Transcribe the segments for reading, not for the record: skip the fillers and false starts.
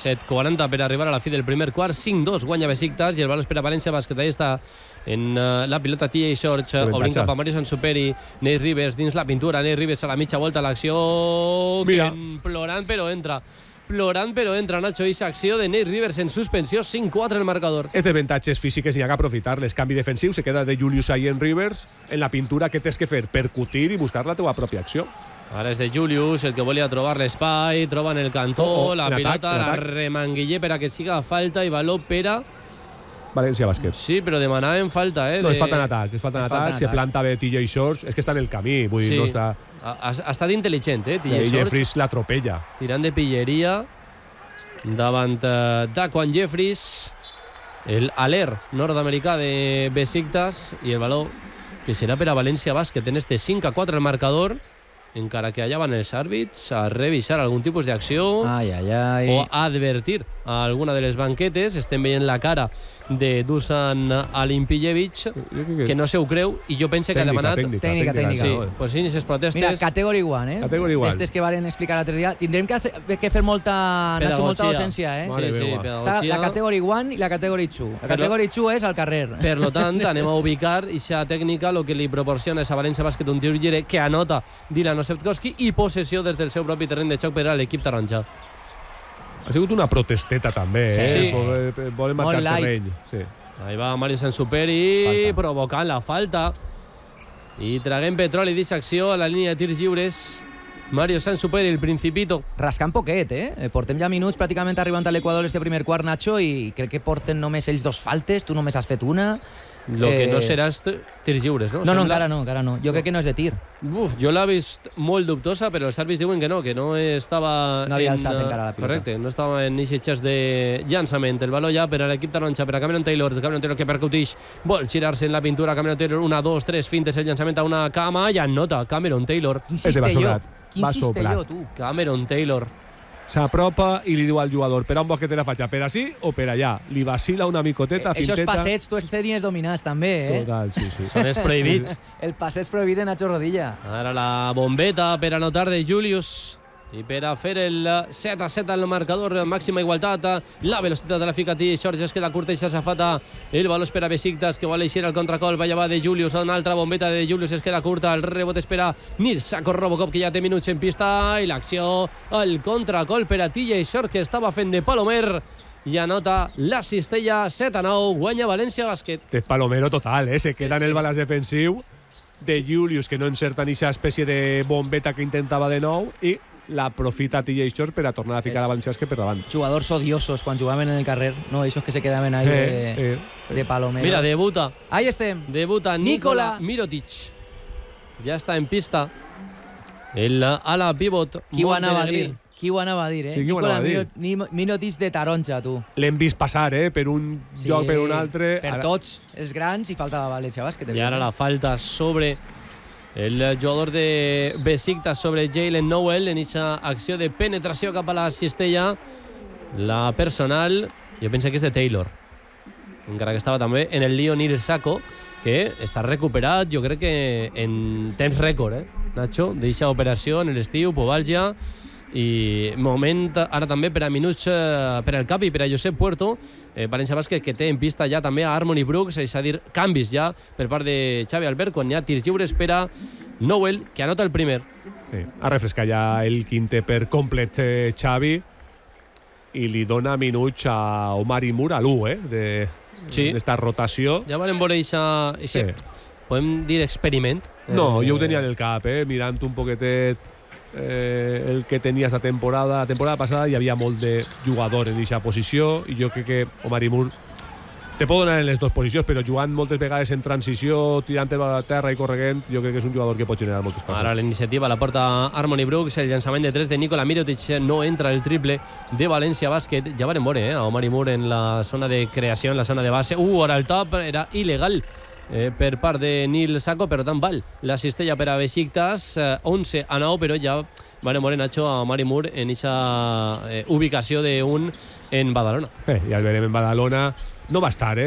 7:40 per arribar a la fi del primer quart. 5-2 guanya Besiktas i el valor per a València Bàsquet. Ahí està en la pilota TJ Shorts, obrint cap a Mario Sansuperi. Nate Rivers dins la pintura. Nate Rivers a la mitja volta a l'acció. Plorant però entra. Nacho, i acció de Nate Rivers en suspensió. 5-4 el marcador. És d'avantatges físiques i ha que aprofitar-les. Canvi defensiu, se queda de Julius ahí en Rivers. En la pintura, què tens que fer? Percutir i buscar la teva pròpia acció. Ara és de Julius, el que volia trobar l'espai, troba en el cantó, la pilota, la remanguiller per a que siga falta i valor per a València Bàsquet. Sí, però demanaven falta, No, és falta en atac, se planta bé TJ Shorts, és que està en el camí, vull dir, no està... Ha estat intel·ligent, TJ Shorts. Jeffries l'atropella. Tirant de pilleria davant d'Aquan Jeffries, el aler nord-americà de Besiktas, i el valor que serà per a València Bàsquet en este 5-4 el marcador, encara que allà van els àrbits a revisar algun tipus d'acció o a advertir a alguna de les banquetes. Estem veient la cara de Dusan Alimpijevic, que no se ho creu, i jo pense que ha demanat... Tècnica. Sí, pues sí, aquestes protestes... Mira, category 1, Category 1. Estes que varen explicar l'altre dia. Tindrem que fer molta docència, Sí, està la category 1 i la category 2. La category 2 és al carrer. Per lo tant, anem a ubicar aquesta tècnica, el que li proporciona a València Bàsquet un tir lliure que anota Dylan Osetkowski i possessió des del seu propi terreny de xoc per a l'equip taronja. Ha sigut una protesteta també, Sí. Volen marcar terreny. Sí. Ahí va Mario Sansuperi provocant la falta i traguent petroli d'aquesta acció a la línia de tirs lliures. Mario Sansuperi, el Principito. Rascant poquet, Portem ja minuts pràcticament arribant a l'Equador este primer quart, Nacho, i crec que porten només ells 2 faltes, tu només has fet una. Lo que no seràs tirs lliures, no? No, encara no. Jo crec que no és de tir. Jo l'he vist molt dubtosa, però els àrbits diuen que no estava... No havia alçat encara la pilota. Correcte, no estava en aquest xest de llançament. El valor ja per a l'equip taronja, per a Cameron Taylor que percutix, vol girar-se en la pintura. Cameron Taylor, 1, 2, 3, fintes el llançament a una cama i annota Cameron Taylor. Insiste-jo, tu. Cameron Taylor. S'apropa i li diu al jugador, per on vols que te la faig, per ací o per allà? Li vacila una micoteta, finteta... Esos passets, tu els tenies dominats també, Total, sí. Són els prohibits. El passeig prohibit de Nacho Rodilla. Ara la bombeta per anotar de Julius i per a fer el 7-7 al marcador, màxima igualtat. La velocitat de la fica TJ Shorts es queda curta i s'ha safata. El valor espera Besiktas, que vol eixir al contracolp. Allà va de Julius, una altra bombeta de Julius es queda curta. El rebot espera Nil Sako Robocop, que ja té minuts en pista, i l'acció al contracolp per a TJ Shorts, que estava fent de palomer i anota la cistella. 7-9, guanya València Bàsquet. És palomero total, se queda en el balanç defensiu de Julius, que no encerta ni aquesta espècie de bombeta que intentava de nou, i l'aprofita TJ Shorts per a tornar a ficar a València Bàsquet per davant. Jugadors odiosos quan jugaven en el carrer, no? Esos que se quedaven ahí de palomero. Mira, debuta. Ahí estem. Debuta Nikola Mirotic. Ja està en pista. El ala pivot. Qui ho anava a dir? Sí, Nikola Mirotic de taronja, tu. L'hem vist passar, per un lloc, per un altre. Per tots els grans, i faltava València Bàsquet. I ara la falta sobre el jugador de Besiktas, sobre Jalen Nowell, en aquesta acció de penetració cap a la cistella. La personal, jo penso que és de Taylor, encara que estava també en el lío Nil Sako, que està recuperat, jo crec que en temps rècord, Nacho, d'aquesta operació en l'estiu, pubalgia, i moment ara també per a minuts per al Capi, per a Josep Puerto. València Bàsquet, que té en pista ja també a Harmony Brooks, és a dir, canvis ja per part de Xavi Albert, quan hi ha tirs lliures per a Nowell, que anota el primer. Sí, ha refrescat ja el quinte per complet Xavi, i li dona minuts a Omar Imur a l'1, d'esta rotació. Ja van veure això, podem dir experiment. No, jo ho tenia en el cap, mirant un poquetet el que tenia esta temporada. La temporada passada hi havia molt de jugador en aquesta posició, i jo crec que Omar Imur te pot donar en les dues posicions, però jugant moltes vegades en transició, tirant a terra i correguent, jo crec que és un jugador que pot generar moltes coses. Ara la iniciativa la porta Harmony Brooks, el llançament de 3 de Nikola Mirotic, no entra el triple de València Bàsquet. Ja van veure a Omar Imur en la zona de creació, en la zona de base. Ara el top era il·legal per part de Nil Sako, per tant val la cistella per a Besiktas, 11-9, però ja van veure, Nacho, a Omar Imur en aquesta ubicació d'un en Badalona. Ja el verem en Badalona. No va estar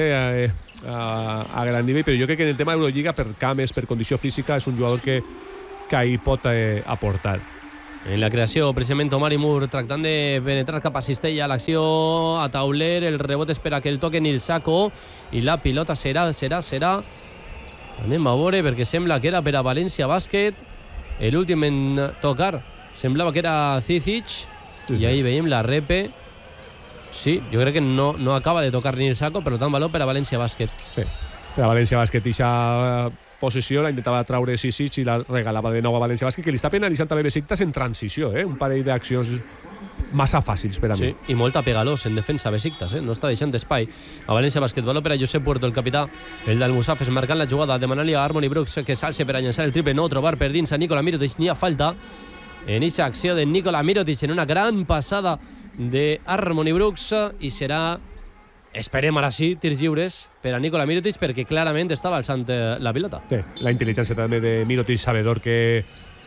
a gran nivell, però jo crec que en el tema d'Eurolliga, per cames, per condició física, és un jugador que ahí pot aportar. En la creació, precisament Omar Moore tractant de penetrar cap a Cistella, l'acció a tauler, el rebot espera que el toquen el Saco i la pilota serà. Anem a veure, perquè sembla que era per a València Bàsquet, l'últim en tocar semblava que era Cicic, i ahí veiem la repe. Sí, jo crec que no acaba de tocar ni el Saco, per tant valor per a València Bàsquet. Sí, per a València Bàsquet ixa posició la intentava traure Cicic i la regalava de nou a València Bàsquet, que li està penalitzant també Besiktas en transició, un parell d'accions massa fàcils per a mi. Sí, i molt apegalós en defensa Besiktas, no està deixant espai a València Bàsquet. Valor per a Josep Puerto, el capità, el del Musafes, marcant la jugada, demanant-li a Harmony Brooks que s'alce per a llançar el triple, no trobar per dins a Nikola Mirotic, n'hi ha falta en aquesta acció de Nikola Mirotic, en una gran passada de Harmony Brooks, i serà, esperem ara sí, tirs lliures per a Nikola Mirotic, perquè clarament estava alçant la pilota. Sí, la intel·ligència també de Mirotic, sabedor que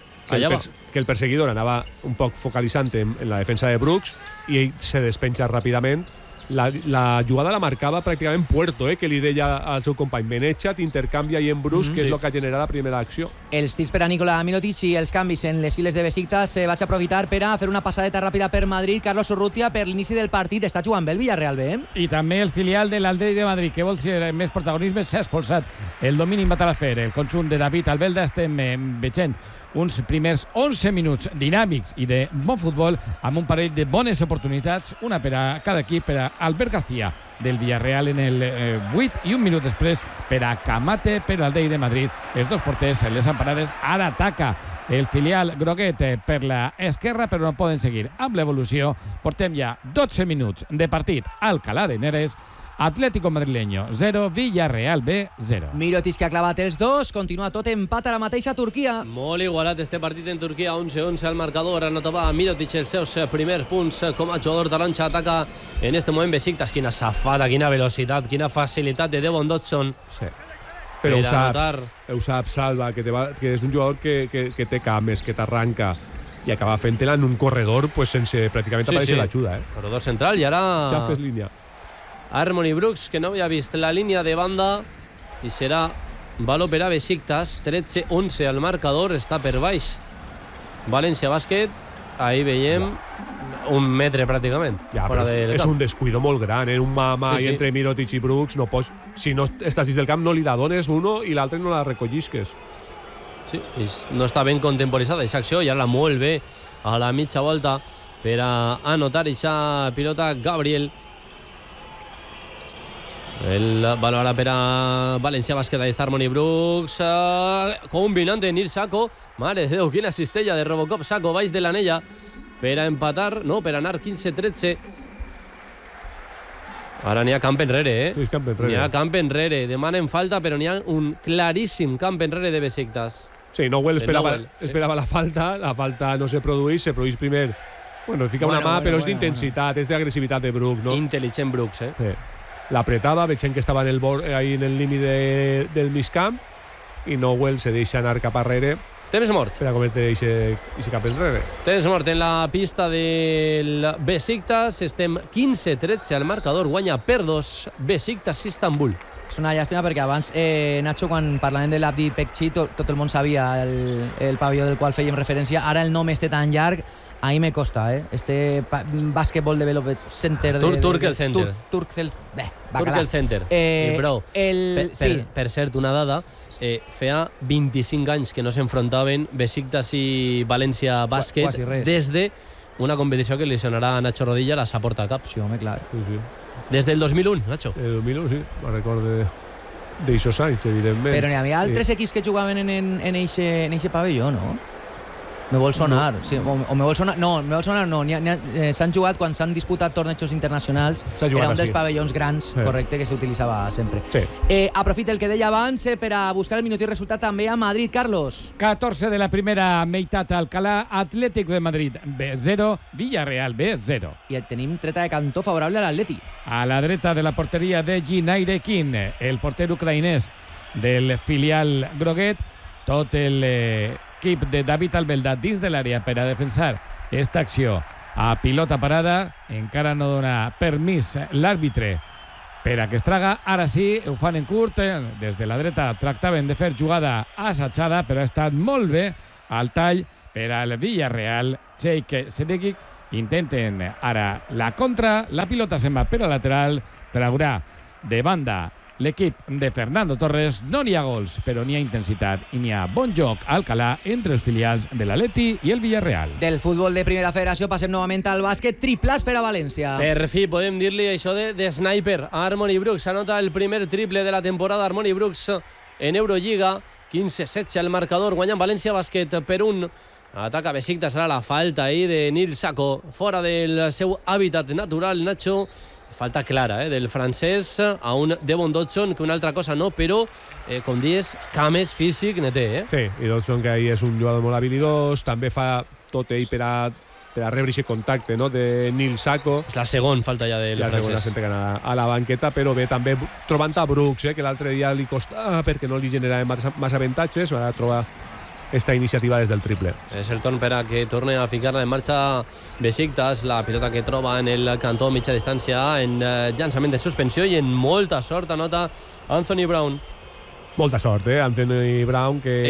el perseguidor anava un poc focalitzant en la defensa de Brooks i ell se despenja ràpidament. La jugada la marcava pràcticament Puerto, que li deia al seu company Menetxa, t'intercanvia i en Brooks, que és el que ha generat la primera acció. Els tirs per a Nikola Mirotic i els canvis en les files de Besiktas vaig aprofitar per a fer una passadeta ràpida per Madrid. Carlos Urrutia, per l'inici del partit, està jugant bé el Villarreal B. I també el filial de l'Atlètic de Madrid, que vol ser més protagonisme, s'ha expulsat el domini en Batalhafer. El conjunt de David Albelda estem veient uns primers 11 minuts dinàmics i de bon futbol, amb un parell de bones oportunitats, una per a cada equip, per a Albert García del Villarreal en el 8 i un minut després per a Camate per al Atlètic de Madrid. Els dos porters, les emparades, ara ataca el filial groguet per la esquerra, però no poden seguir amb l'evolució. Portem ja 12 minuts de partit a Alcalá de Henares. Atlético Madrileño 0, Villarreal B 0. Mirotic, que ha clavat els dos, continua tot empat a la mateixa Turquia. Molt igualat este partit en Turquia, 11-11 al marcador, anotava Mirotic els seus primers punts com a jugador taronja. Ataca en este moment Besiktas. Quina safada, quina velocitat, quina facilitat de Devon Dodson. Sí. Però ho saps, Salva, que és un jugador que té cames, que t'arranca i acaba fent-la en un corredor sense pràcticament aparèixer l'ajuda. Corredor central i ara... Ja fes línia. Harmony Brooks, que no havia vist la línia de banda, i serà valor per a Besiktas. 13-11 al marcador, està per baix València Bàsquet. Ahí veiem un metre pràcticament. Ja, fora és un descuido molt gran, un mà i entre Mirotic i Brooks. No pots, si no estàs dins del camp, no li la dones uno i l'altre no la recollisques. Sí, no està ben contemporitzada aquesta acció, i ara molt bé a la mitja volta per a anotar aquesta pilota Gabriel. El valor ara per a València Bàsquet. Ahí està Harmony Brooks, combinant en Saco. Mare de Déu, quina cistella de Robocop. Saco baix de l'anella per a empatar, no, per a anar 15-13. Ara n'hi ha camp enrere, Sí, camp enrere. N'hi ha camp enrere. Demanen falta, però n'hi ha un claríssim camp enrere de Besiktas. Sí, Nowell esperava la falta no se produeix primer. Bueno, fica una mà, però és d'intensitat, és d'agressivitat de Brooks, no? Intel·ligent Brooks, Sí. L'apretava, veient que estava en el límit del migcamp, i Nowell se deixa anar cap arrere Temps mort. per a cometre aquest cap enrere. Temps mort en la pista del Besiktas. Estem 15-13 al marcador. Guanya per 2 Besiktas Istanbul. És una llàstima perquè abans, Nacho, quan parlàvem de l'Abdi Pekci, tot el món sabia el pavelló del qual fèiem referència. Ara el nom este tan llarg, a mi me costa, Este Basketball Development Center... Turkel Center. Turkel Center. Bro, per cert, una dada, feia 25 anys que no s'enfrontaven Besiktas i València Bàsquet des de una competició que lesionarà a Nacho Rodilla, la Saporta Cup. Sí, home, clar. Sí. Des del 2001, Nacho. El 2001, sí, me'n recordo d'aixòs anys, evidentment. Però n'hi havia altres equips que jugaven en eixe pavelló, no? Me vol sonar, sí, o me vol sonar, no, s'han jugat quan s'han disputat tornejos internacionals, era un dels pavellons grans, correcte, que s'utilitzava sempre. Sí. Aprofita el que deia abans per a buscar el minut i resultat també a Madrid, Carlos. 14 de la primera meitat a Alcalá, Atlético de Madrid B 0, Villarreal B 0. I tenim treta de cantó favorable a l'Atleti. A la dreta de la porteria de Ginaire Kin, el porter ucraïnès del filial groguet, tot l'equip de David Albelda dins de l'àrea per a defensar aquesta acció a pilota parada. Encara no dona permís l'àrbitre per a que es traga. Ara sí, ho fan en curt. Des de la dreta tractaven de fer jugada assajada, però ha estat molt bé al tall per al Villarreal. Jake Sedegic intenten ara la contra, la pilota se'n va per al lateral, traurà de banda l'equip de Fernando Torres. No n'hi ha gols, però n'hi ha intensitat i n'hi ha bon joc a Alcalá entre els filials de l'Atleti i el Villarreal. Del futbol de Primera Federació passem novament al bàsquet. Triples per a València. Per fi podem dir-li això de sniper a Harmony Brooks. Anota el primer triple de la temporada Harmony Brooks en Eurolliga. 15-16 el marcador, guanyant València Bàsquet per 1. Ataca Besiktas, serà la falta ahí de Nil Sako, fora del seu hàbitat natural, Nacho. Falta clara del francès a un Devon Dodson, que una altra cosa no, però, com dius, cames físic ne té. Sí, i Dodson, que ahí és un jugador molt habilidós, també fa tot ell per a rebre aquest contacte, no?, de Nil Sako. És la segona falta ja del francès. La segona sempre que anava a la banqueta, però bé, també trobant a Brooks, que l'altre dia li costava perquè no li generava massa avantatges, va trobar esta iniciativa des del triple. És el torn per a que torni a ficar-la en marxa Besiktas, la pilota que troba en el cantó mitja distància, en llançament de suspensió i en molta sort anota Anthony Brown. Molta sort, Anthony Brown, que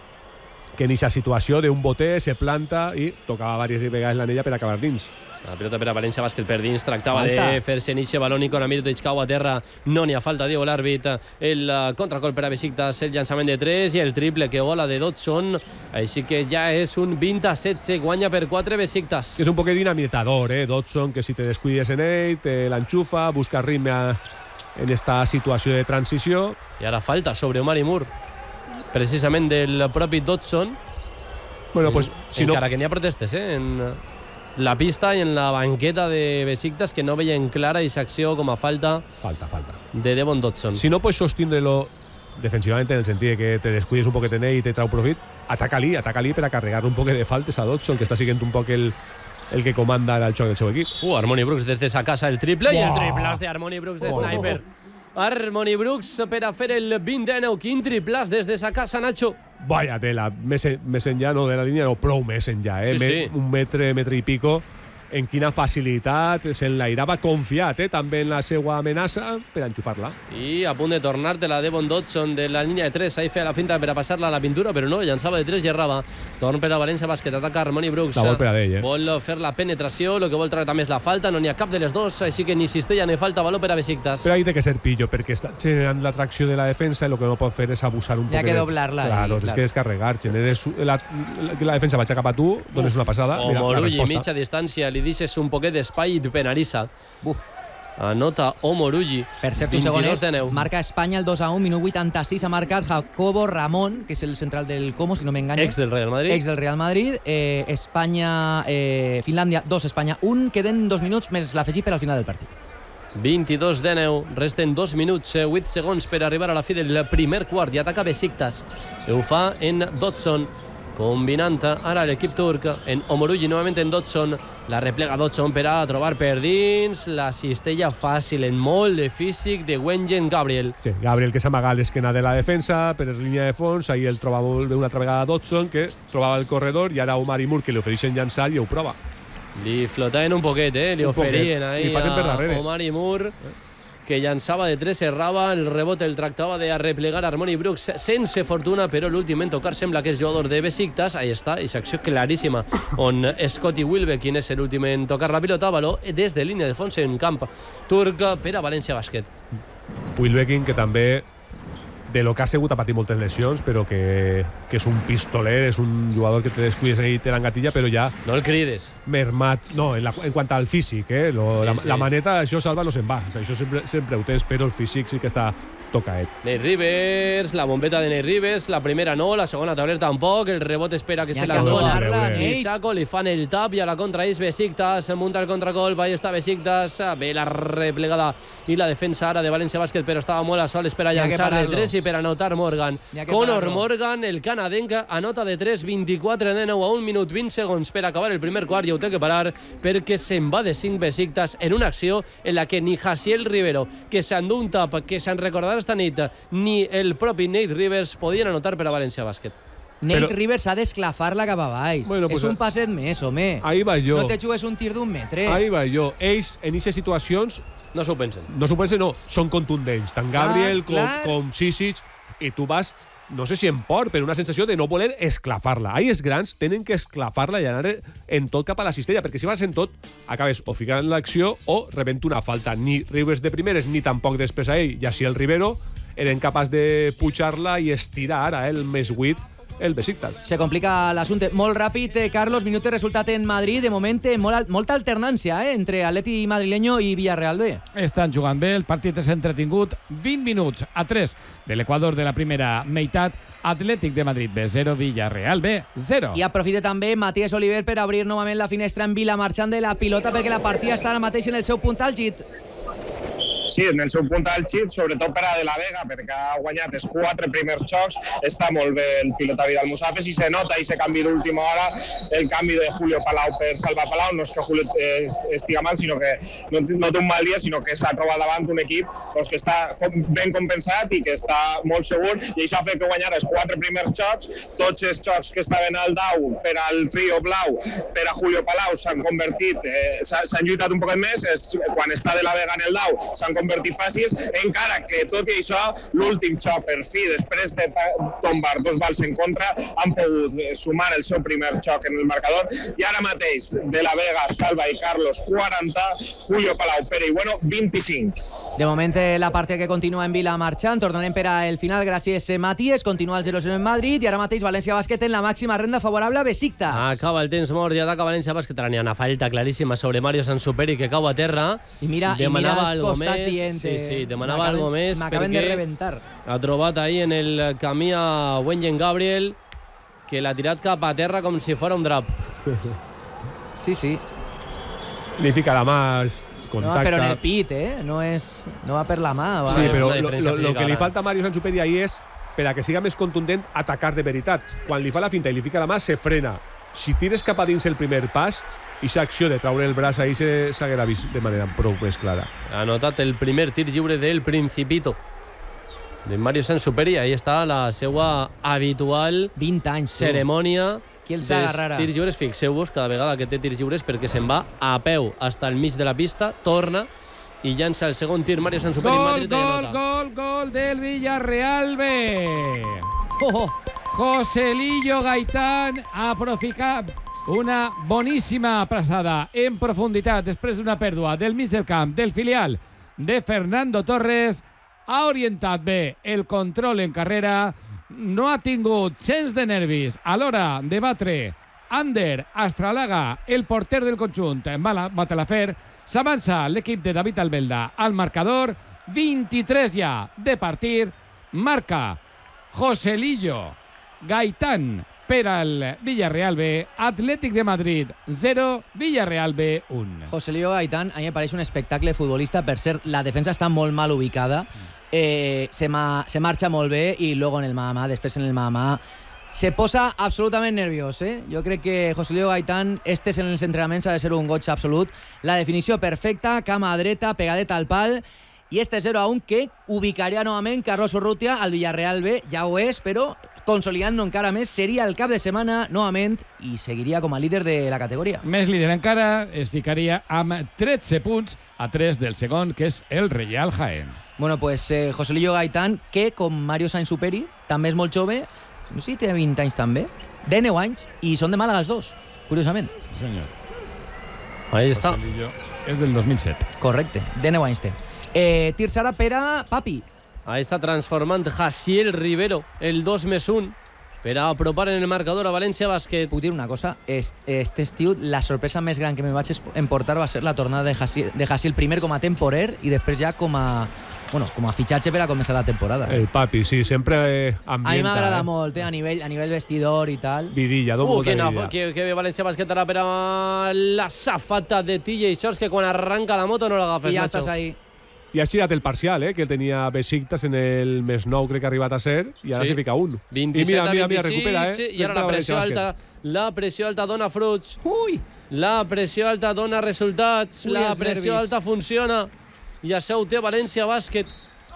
en aquesta situació d'un boter se planta i tocava diverses vegades l'anella per acabar dins. La pilota per a València Bàsquet per dins, tractava de fer-se inici balón i con Amir cau a terra, no n'hi ha falta, diu l'àrbit. El contracol per a Besiktas, el llançament de 3 i el triple que vola de Dodson, així que ja és un 20-16, guanya per 4 Besiktas. És un poquet dinamitador, Dodson, que si te descuides en ell, te l'enxufa, busca ritme en esta situació de transició. I ara falta sobre Omari Moore, precisament del propi Dodson. Bueno, pues, encara que n'hi ha protestes, en la pista i en la banqueta de Besiktas, que no veien clara aquesta acció com a falta de Devon Dodson. Si no puedes sostindre-lo defensivamente, en el sentit de que te descuides un poquet en ell i te trau profit, ataca-li per a carregar un poquet de faltes a Dodson, que està siguent un poc el que comanda el xoc del seu equip. Harmony Brooks des de sa casa el triple, i el triple de Harmony Brooks de sniper. Harmony Brooks per a fer el 20-19, quin triplàs des de sa casa, Nacho. Vaya tela, més enllà, no de la línia, no, prou més enllà, Sí. Un metre i pico, en quina facilitat, s'enlairava confiat, també en la seva amenaça per enxufar-la. I a punt de tornar-te-la Devon Dodson de la línia de 3, ahí feia la finta per a passar-la a la pintura, però no, llançava de 3 i errava. Torn per a València Bàsquet, ataca Harmony Brooks. La vol per a d'ell, Vol fer la penetració, el que vol treure també és la falta, no n'hi ha cap de les dos, així que ni cistella ni falta, valor per a Besiktas. Però ahí té que ser pillo, perquè està generant l'atracció de la defensa i el que no pot fer és abusar un poc. Hi ha que doblar-la. Claro, és que descarregar, generes la defensa vaig cap a tu, dones una passada. O Morugi, mitja distància, li deixes un poquet d'espai i penalitza. Anota Omorugi. Per cert, un segon, marca Espanya el 2-1, minut 86, ha marcat Jacobo Ramón, que és el central del Como, si no m'enganyo. Ex del Real Madrid. Ex del Real Madrid. Espanya, Finlàndia 2, Espanya 1. Queden 2 minuts més l'afegit per al final del partit. 22-19, resten 2 minuts, 8 segons per arribar a la fi del primer quart i ataca Besiktas. Ho fa en Dodson, combinant ara l'equip turc en Omorugi, novament en Dodson. La replega Dodson per a trobar per dins la cistella fàcil en molt de físic de Wenyen Gabriel. Sí, Gabriel, que s'amaga l'esquena de la defensa per línia de fons, ahir el troba molt bé una altra vegada Dodson, que trobava el corredor, i ara Omari Moore, que li ofereixen llançar i ho prova. Li flotaven un poquet, li oferien ahí a Omari Moore, que llançava de 3, errava, el rebot el tractava de replegar Harmony Brooks sense fortuna, però l'últim en tocar sembla que és jugador de Besiktas. Ahí està, aquesta acció claríssima on Scotty Wilbekin és l'últim en tocar la pilota, valor des de línia de fons en camp turc per a València Bàsquet. Wilbekin, que també de lo que ha sigut ha patit moltes lesions, però que és un pistoler, és un jugador que te descuides i te l'engatilla, però ja... No el crides. Mermat, no, en quant al físic, la maneta, això salva no se'n va, això sempre ho tens, però el físic sí que està tocaet. Nate Rivers, la bombeta de Nate Rivers, la primera no, la segona tabler tampoc, el rebot espera que se la doni. Saco, li fan el tap i a la contra és Besiktas, munta el contracolp, ahí està Besiktas, ve la replegada i la defensa ara de València Bàsquet, però estava molt a sol, espera llançar de 3 i per anotar Morgan. Conor Morgan, el canadenc, anota de 3, 24-19 a 1 minut 20 segons per acabar el primer quart i ho té que parar perquè se'n va de 5 Besiktas en una acció en la que ni Jaciel Rivero, que s'endú un tap, que se'n recordarà esta nit, ni el propi Nate Rivers podien anotar per a València Bàsquet. Nate Rivers ha d'esclafar-la cap a baix. Bueno, pues és un passet més, home. Ahí va jo. No te jugues un tir d'un metre. Ahí va jo. Ells, en aquestes situacions... No s'ho pensen. No s'ho pensen, no. Són contundents. Tant Gabriel com Sisic. I tu vas no sé si en por, però una sensació de no voler esclafar-la. Ahí els grans tenen que esclafar-la i anar en tot cap a la cistella, perquè si vas en tot, acabes o ficant l'acció o rebent una falta. Ni Ribes de primeres, ni tampoc després a ell, i així el Rivero eren capaç de pujar-la i estirar a el més 8 el Besiktas. Se complica l'assumpte. Molt ràpid, Carlos, minut de resultat en Madrid. De moment, molta alternància entre Atleti madrileño i Villarreal B. Estan jugant bé, el partit és entretingut. 20 minuts a 3 de l'Equador de la primera meitat. Atlètic de Madrid B 0, Villarreal B 0. I aprofita també Matías Oliver per obrir novament la finestra en Vilamarxant de la pilota, perquè la partida està ara mateix en el seu punt àlgid. Sí, en el seu punt àlgid, sobretot per a De la Vega, perquè ha guanyat els 4 primers xocs, està molt bé el pilot Vidal Musafes i se nota aquest canvi d'última hora, el canvi de Julio Palau per Salva Palau. No és que Julio estiga mal, sinó que no té un mal dia, sinó que s'ha trobat davant un equip que està ben compensat i que està molt segur, i això ha fet que guanyar els 4 primers xocs. Tots els xocs que estaven al dau per al trio blau, per a Julio Palau, s'han convertit, s'han lluitat un poquet més. Quan està De la Vega en el dau, s'han convertit fàcils, encara que tot i això l'últim xoc per fi, després de tombar 2 vals en contra, han pogut sumar el seu primer xoc en el marcador, i ara mateix De la Vega, Salva i Carlos 40, Julio Palau, Pere i Bueno 25. De moment la partida que continua en Vilamarxant. Tornarem per al final gràcies Matías. Continua el 0-0 en Madrid i ara mateix València Bàsquet en la màxima renda favorable a Besiktas. Acaba el temps mort i ataca València Bàsquet. N'hi ha una falta claríssima sobre Mario Sansuperi que cau a terra. I mira els costats dient. Sí, demanava algo més. M'acaben de reventar. Ha trobat ahí en el camí a Wenyen Gabriel, que l'ha tirat cap a terra com si fos un drap. Sí. Li fica la mà, contacta. No, però en el pit, no va per la mà. Va. Sí, però lo que li falta a Mario Sansuperi ahí és, per a que siga més contundent, atacar de veritat. Quan li fa la finta i li fica la mà, se frena. Si tires cap a dins el primer pas, aquesta acció de traure el braç ahí s'haguera vist de manera prou més clara. Ha anotat el primer tir lliure del Principito de Mario Sansuperi. Ahí està la seva habitual 20 anys, cerimònia dels tirs lliures. Fixeu-vos cada vegada que té tirs lliures, perquè se'n va a peu hasta el mig de la pista, torna i llança el segon tir Mario Sansuperi. Gol del Villarreal B. Joselillo Gaitán ha aprofitat una boníssima passada en profunditat després d'una pèrdua del mig del camp del filial de Fernando Torres. Ha orientat bé el control en carrera, no ha tingut gens de nervis a l'hora de batre Ander Astralaga, el porter del conjunt Matalafer. S'avança l'equip de David Albelda al marcador. 23 ja de partit. Marca Joselillo Gaitán per al Villarreal B. Atlètic de Madrid 0, Villarreal B 1. Joselillo Gaitán, a mi me pareix un espectacle futbolista. Per cert, la defensa està molt mal ubicada. Se marxa molt bé i luego després en el Mahamá se posa absolutament nerviós. Jo crec que Joselillo Gaitán, en els entrenaments ha de ser un goig absolut. La definició perfecta, cama dreta, pegadeta al pal. I 0-1 que ubicaria novament Carlos Urrutia al Villarreal B. Ja ho és, però consolidant-lo encara més, seria el cap de setmana novament i seguiria com a líder de la categoria. Més líder encara, es ficaria amb 13 punts a 3 del segon, que és el Real Jaén. Bueno, pues Joselillo Gaitán, que com Mario Sansuperi, també és molt jove, no sé si té 20 anys també, 19 anys, i són de Màlaga els dos, curiosament. Sí, senyor. Ahí està. Joselillo és del 2007. Correcte, 19 anys té. Tirsara per a Papi. Ahí està transformant Jaciel Rivero el 2+1 per a apropar en el marcador a València Bàsquet. Puc dir una cosa? Este estiu la sorpresa més gran que me vaig emportar va ser la tornada de Jaciel, primer com a temporer i després ja com a fitxatge per a començar la temporada. El Papi, sí, sempre ambienta. A mi m'agrada molt, a nivell vestidor i tal. Vidilla, molta vidilla. Que bé València Bàsquet ara per a la safata de TJ Shorts, que quan arranca la moto no l'agafes. I ja estàs ahí. I ha estirat el parcial, que tenia Besiktas en el més 9, crec que ha arribat a ser, i ara se fica un. 27-26, recupera, i ara la pressió alta dona fruits. Ui! La pressió alta dona resultats. La pressió alta funciona. I això ho té València Bàsquet.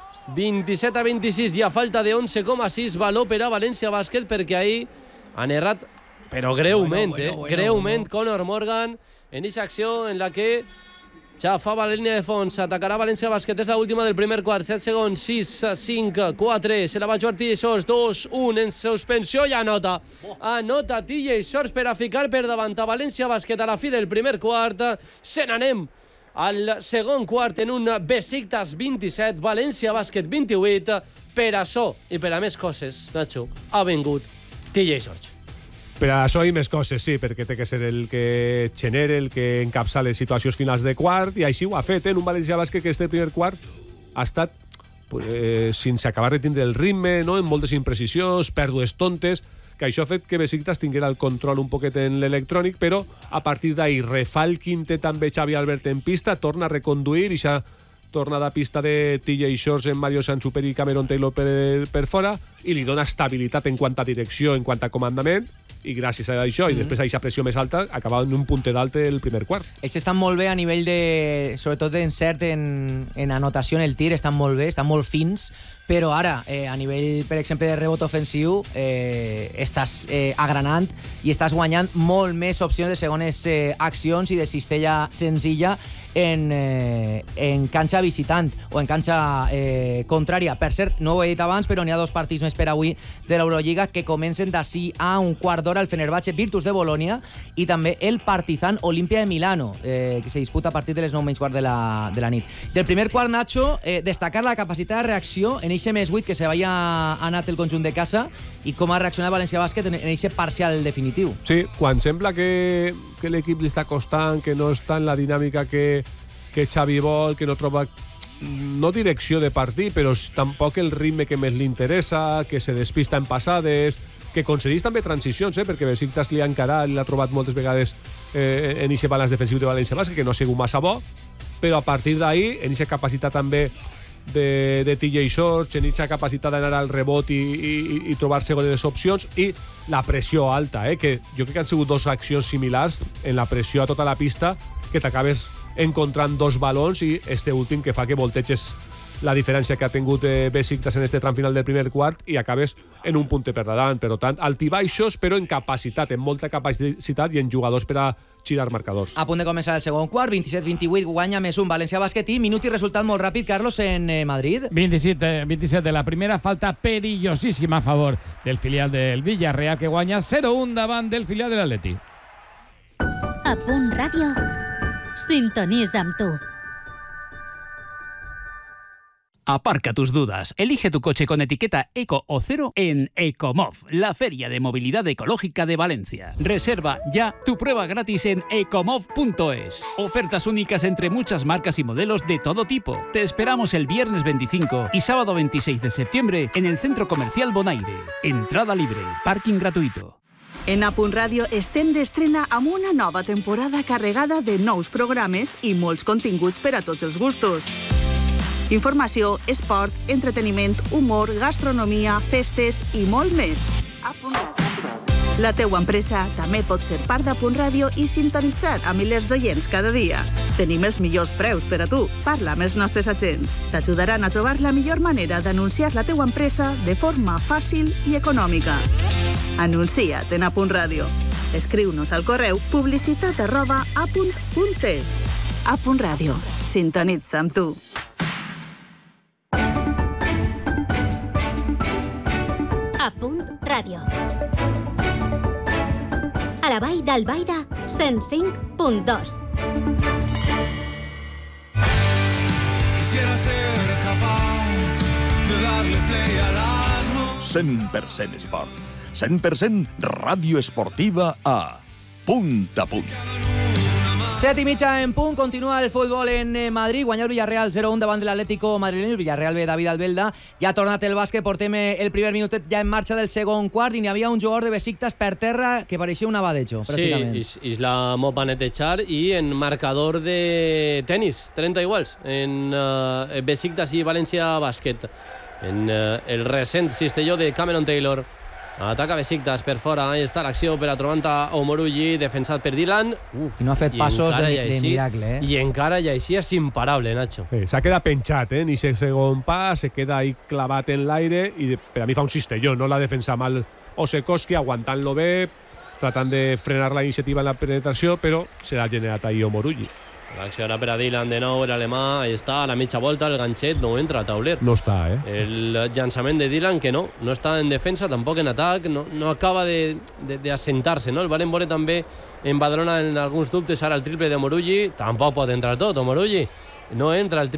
27-26, i a falta de 11,6 valor per a València Bàsquet, perquè ahir han errat, però greument, greument, Conor Morgan en aquesta acció en la que xafava la línia de fons, atacarà València Bàsquet, és l'última del primer quart, 7 segons, 6, 5, 4, se la va jugar TJ Shorts, 2, 1, en suspensió i anota TJ Shorts per a ficar per davant a València Bàsquet a la fi del primer quart. Se n'anem al segon quart en un Besiktas 27, València Bàsquet 28. Per això i per a més coses, Nacho, ha vengut TJ Shorts. Per a això i més coses, sí, perquè té que ser el que genera, el que encapça les situacions finals de quart, i així ho ha fet, en un València Bàsquet que este primer quart ha estat sense acabar de tindre el ritme, no? En moltes imprecisions, pèrdues tontes, que això ha fet que Besiktas tinguera el control un poquet en l'electrònic, però a partir d'ahir refà el quintet també Xavi Albert en pista, torna a reconduir i ja tornada a pista de TJ Shorts en Mario Sansuperi i Cameron Taylor per fora, i li dona estabilitat en quant a direcció, en quant a comandament, i gràcies a això, i després a aquesta pressió més alta, acabava en un punter d'alt el primer quart. Ells estan molt bé a nivell de, sobretot d'encert en anotació en el tir, estan molt bé, estan molt fins, però ara, a nivell, per exemple, de rebot ofensiu, estàs agranant i estàs guanyant molt més opcions de segones accions i de cistella senzilla en canxa visitant o en canxa contrària. Per cert, no ho he dit abans, però n'hi ha 2 partits més per avui de l'Eurolliga que comencen d'ací a un quart d'hora, el Fenerbahce Virtus de Bolònia i també el Partizan Olimpia de Milano, que se disputa a partir de les 9:15 de la nit. Del primer quart, Nacho, destacar la capacitat de reacció en eixe més 8 que se havia anat el conjunt de casa i com ha reaccionat València Bàsquet en eixe parcial definitiu. Sí, quan sembla que l'equip li està costant, que no està en la dinàmica que Xavi vol, que no troba no direcció de partit, però tampoc el ritme que més li interessa, que se despista en passades, que concedís també transicions, perquè Besiktas li ha encarat, l'ha trobat moltes vegades en aquest balanç defensiu de València Bàsquet, que no ha sigut massa bo, però a partir d'ahir, en aquesta capacitat també de TJ Shorts, en aquesta capacitat d'anar al rebot i trobar segones opcions, i la pressió alta, que jo crec que han sigut 2 accions similars en la pressió a tota la pista, que t'acabes encontrant 2 balons i este últim que fa que volteges la diferència que ha tingut Besiktas en este tram final del primer quart i acabes en un punter per davant. Per tant, altibaixos, però en capacitat, en molta capacitat i en jugadors per a girar marcadors. A punt de començar el segon quart, 27-28, guanya més un València Bàsquet i minut i resultat molt ràpid, Carlos, en Madrid. 27 de la primera, falta perillosíssima a favor del filial del Villarreal, que guanya 0-1 davant del filial de l'Atleti. A Punt Ràdio, sintonitza amb tu. Aparca tus dudas. Elige tu coche con etiqueta Eco o Cero en Ecomov, la feria de movilidad ecológica de Valencia. Reserva ya tu prueba gratis en ecomov.es. Ofertas únicas entre muchas marcas y modelos de todo tipo. Te esperamos el viernes 25 y sábado 26 de septiembre en el Centro Comercial Bonaire. Entrada libre, parking gratuito. En A Punt Ràdio estem d'estrena amb una nova temporada carregada de nous programes i molts continguts per a tots els gustos. Informació, esport, entreteniment, humor, gastronomia, festes i molt més. La teua empresa també pot ser part d'A Punt Ràdio i sintonitzar a milers d'oients cada dia. Tenim els millors preus per a tu. Parla amb els nostres agents. T'ajudaran a trobar la millor manera d'anunciar la teua empresa de forma fàcil i econòmica. Anuncia't en A Punt Ràdio. Escriu-nos al correu publicitat@apunt.es. A Punt Ràdio. Sintonitza amb tu. A Punt Ràdio. A la Vall d'Albaida, 105.2. Quisiera ser capaz de darle play a las 100% esport. 100% ràdio esportiva a Punt a Punt. 7:30 en punt, continua el futbol en Madrid, guanya el Villarreal 0-1 davant de l'Atlético madrileño, el Villarreal ve David Albelda, ja ha tornat el bàsquet, portem el primer minutet ja en marxa del segon quart i n'hi havia un jugador de Besiktas per terra que pareixia un abadejo, pràcticament. Sí, Isla Mop va netejar i en marcador de tenis, 30 iguals, en Besiktas i València Bàsquet, en el recent cistelló de Cameron Taylor. Ataca Besiktas per fora, ahí està l'acció per a trobant a Omorugui, defensat per Dylan. I no ha fet passos de miracle, I encara i així és imparable, Nacho. S'ha quedat penjat, ni ese segon pas, se queda ahí clavat en l'aire i per a mi fa un cistelló, no la defensa mal Osekoski, aguantant-lo bé, tratant de frenar la iniciativa en la penetració, però se l'ha generat ahí Omorugui. L'acció era per a Dylan de nou, l'alemà, ahí està, a la mitja volta, el ganxet no entra a tauler. No està, El llançament de Dylan, que no està en defensa, tampoc en atac, no acaba d'assentar-se, no? El varen veure també en Badalona en alguns dubtes, ara el triple de Morulli, tampoc pot entrar tot, Morulli. No entra el triple